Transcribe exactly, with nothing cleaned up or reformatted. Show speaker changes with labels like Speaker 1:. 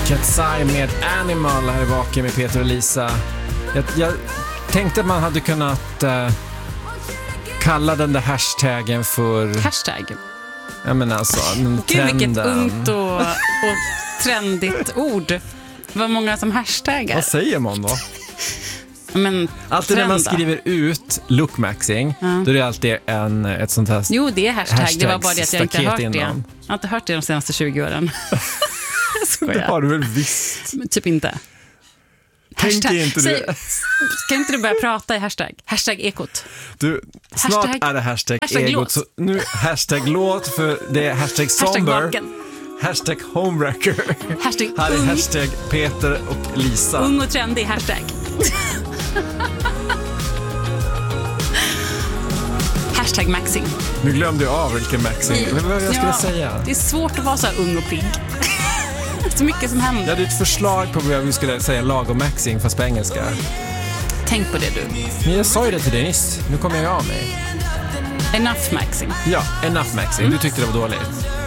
Speaker 1: Cat's Eye med Animal här i Vaken med Peter och Lisa. Jag, jag tänkte att man hade kunnat uh, kalla den där hashtaggen för...
Speaker 2: Hashtag?
Speaker 1: Ja, men alltså, den
Speaker 2: Gud,
Speaker 1: trenden.
Speaker 2: vilket ungt och, och trendigt ord. Vad många som hashtaggar.
Speaker 1: Vad säger man då?
Speaker 2: Men
Speaker 1: alltid när man skriver ut lookmaxing, ja. Då är det alltid en, ett sånt här...
Speaker 2: Jo, det är hashtag. hashtag det var bara det att jag inte har hört innan. det. Jag har inte hört det de senaste tjugo åren.
Speaker 1: Det har du väl visst.
Speaker 2: Men typ inte.
Speaker 1: Tänker inte
Speaker 2: Säg, du? Kan inte du börja prata i hashtag? Hashtag ekot.
Speaker 1: Du, snart hashtag, är det hashtag, hashtag ekot. Så nu hashtag låt, för det är hashtag somber. Hashtag, hashtag homewrecker.
Speaker 2: Hashtag
Speaker 1: här är
Speaker 2: ung.
Speaker 1: hashtag Peter och Lisa.
Speaker 2: Ung och trendig hashtag. Hashtag maxing.
Speaker 1: Nu glömde jag av vilken maxing. Vad jag skulle ja, säga?
Speaker 2: Det är svårt att vara så här ung och pigg. Så mycket som händer.
Speaker 1: Jag hade ett förslag på vad vi skulle säga lagom maxing fast på engelska.
Speaker 2: Tänk på det du.
Speaker 1: Men jag sa ju det till dig nyss. Nu kommer jag av mig.
Speaker 2: Enough maxing.
Speaker 1: Ja, enough maxing. Mm. Du tyckte det var dåligt.